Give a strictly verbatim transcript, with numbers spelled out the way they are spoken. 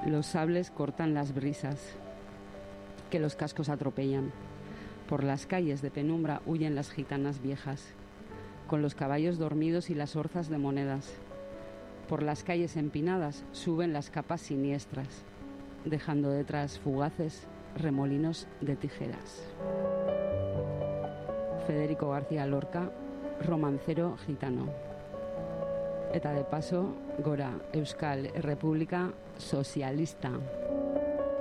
Los sables cortan las brisas que los cascos atropellan. Por las calles de penumbra huyen las gitanas viejas, con los caballos dormidos y las orzas de monedas. Por las calles empinadas suben las capas siniestras, dejando detrás fugaces remolinos de tijeras. Federico García Lorca, romancero gitano. Eta de paso, gora Euskal Errepublika Sozialista.